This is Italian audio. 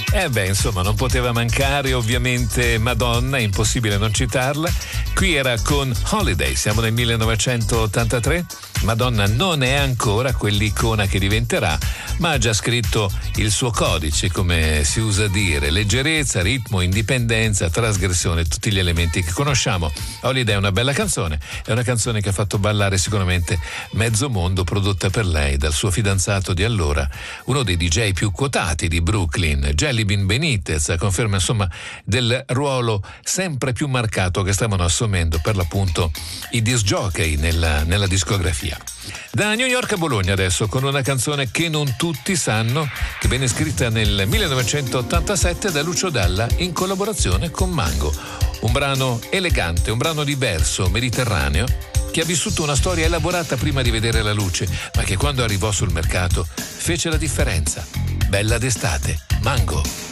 Insomma, non poteva mancare ovviamente Madonna, è impossibile non citarla. Qui era con Holiday, siamo nel 1983. Madonna non è ancora quell'icona che diventerà, ma ha già scritto il suo codice, come si usa dire: leggerezza, ritmo, indipendenza, trasgressione, tutti gli elementi che conosciamo. Holiday è una bella canzone, è una canzone che ha fatto ballare sicuramente mezzo mondo, prodotta per lei dal suo fidanzato di allora, uno dei DJ più quotati di Brooklyn, Jelly Bean Benitez, a conferma insomma del ruolo sempre più marcato che stavano assumendo per l'appunto i disc jockey nella discografia. Da New York a Bologna adesso, con una canzone che non tutti sanno, che venne scritta nel 1987 da Lucio Dalla in collaborazione con Mango. Un brano elegante, un brano diverso, mediterraneo, che ha vissuto una storia elaborata prima di vedere la luce, ma che quando arrivò sul mercato fece la differenza. Bella d'estate, Mango.